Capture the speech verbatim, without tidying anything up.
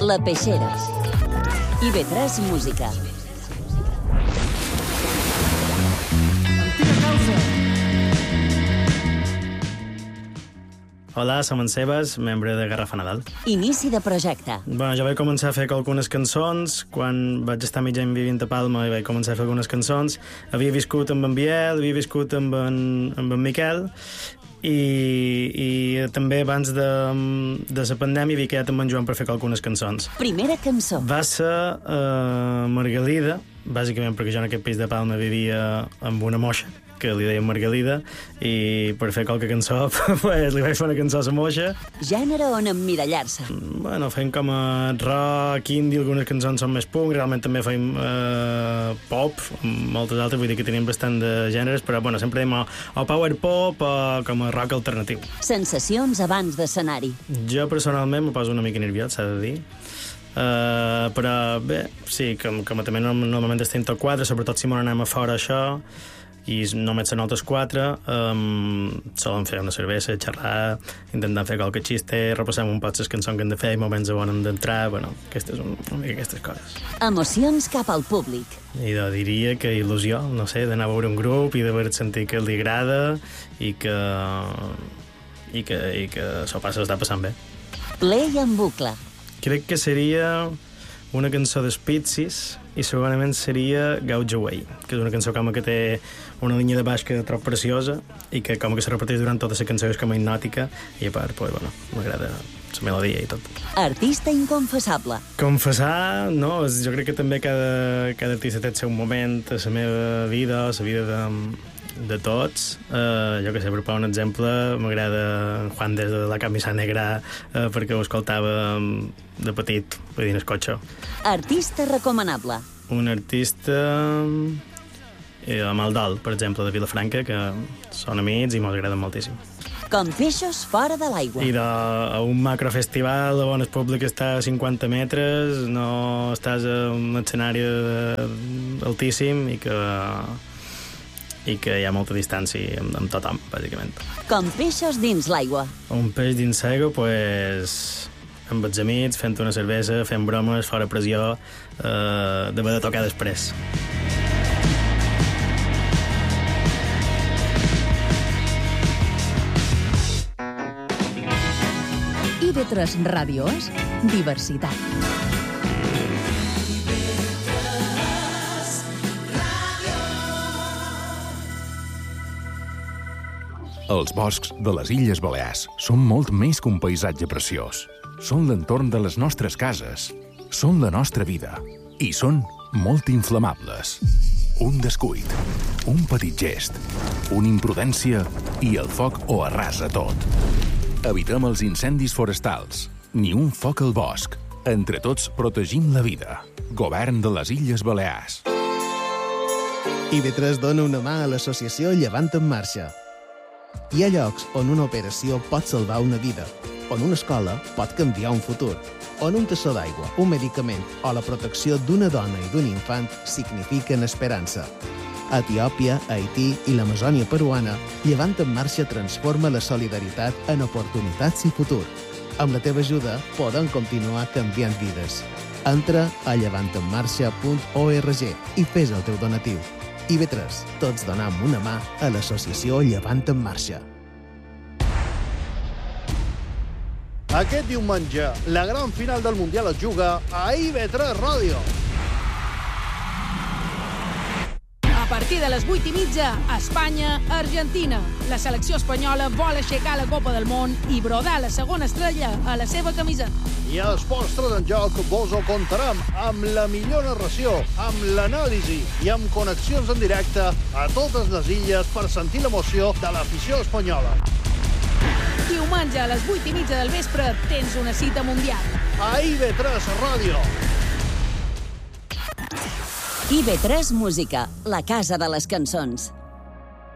La Peixera. I ve tres Música. Hola, som en Sebas, membre de Garrafa Nadal. Inici de projecte. Bueno, jo vaig començar a fer algunes cançons quan vaig estar mig any vivint a Palma i vaig començar a fer algunes cançons. Havia viscut amb en Biel, havia viscut amb en, amb en Miquel i, i també abans de, de la pandèmia havia quedat amb en Joan per fer algunes cançons. Primera cançó. Va ser uh, Margalida, bàsicament perquè jo en aquest pis de Palma vivia amb una moixa que li deien Margalida, i per fer qualque cançó pues, li vaig fer una cançó a la moixa. Gènere on emmirallar-se. Bueno, fem com a rock, indie, algunes cançons són més punk, realment també fem eh, pop, moltes altres, vull dir que tenim bastant de gèneres, però bueno, sempre dèiem o, o power pop o com a rock alternatiu. Sensacions abans d'escenari. Jo personalment me poso una mica nerviós, s'ha de dir. Uh, però bé, sí, com, com també normalment estem tot quatre, sobretot si m'ho anem a fora això, i només són altres quatre, um, solen fer una cervesa, xerrar, intentant fer qualque xiste, repassem un poc les cançons que hem de fer, moments on hem d'entrar, bueno, aquestes, una mica aquestes coses. Emocions cap al públic. I jo diria que il·lusió, no sé, d'anar a veure un grup i d'haver sentit que li agrada i que, i que, i que s'ho passa, s'està passant bé. Play en bucle. Crec que seria una cançó d'Spitzis i segurament seria Gouge Away, que és una cançó com que té una línia de baix que trob preciosa i que com que se repeteix durant tota la cançó és com a hipnòtica i a part, pues, bueno, m'agrada la melodia i tot. Artista inconfessable. Confessar, no, jo crec que també cada, cada artista té el seu moment a la meva vida, a la vida de, de tots. Uh, jo que sé, per posar un exemple, m'agrada Juan des de la camisa negra uh, perquè ho escoltava de petit, vull dir, en el cotxe. Artista recomanable. Un artista... Eh, Maldol, per exemple, de Vilafranca, que són amics i m'agraden moltíssim. Com peixos fora de l'aigua. I de, a un macrofestival on el públic està a cinquanta metres, no estàs a un escenari altíssim i que, i que hi ha molta distància amb, amb tothom, bàsicament. Com peixos dins l'aigua. Un peix dins l'aigua, pues, amb els amics, fent una cervesa, fent bromes, fora pressió, eh, d'haver de tocar després. I ve tres Ràdios, diversitat. Els boscs de les Illes Balears són molt més que un paisatge preciós. Són l'entorn de les nostres cases, són la nostra vida i són molt inflamables. Un descuit, un petit gest, una imprudència i el foc ho arrasa tot. Evitem els incendis forestals, ni un foc al bosc. Entre tots protegim la vida. Govern de les Illes Balears. I ve tres dona una mà a l'associació Llevant en Marxa. Hi ha llocs on una operació pot salvar una vida, on una escola pot canviar un futur, on un tassó d'aigua, un medicament o la protecció d'una dona i d'un infant signifiquen esperança. A Etiòpia, Haití i l'Amazònia peruana, Llevant en Marxa transforma la solidaritat en oportunitats i futur. Amb la teva ajuda podem continuar canviant vides. Entra a llevant en marxa punt org i fes el teu donatiu. I ve tres, tots donam una mà a l'associació Llevant en Marxa. Aquest diumenge, la gran final del Mundial es juga a I ve tres Ràdio. A partir de les vuit i mitja, Espanya-Argentina. La selecció espanyola vol aixecar la Copa del Món i brodar la segona estrella a la seva camiseta. I a Esports tres en Joc vos ho contarem amb la millor narració, amb l'anàlisi i amb connexions en directe a totes les illes per sentir l'emoció de l'afició espanyola. Diumenge a les vuit i mitja del vespre tens una cita mundial. A I ve tres Ràdio. I ve tres Música, la casa de les cançons.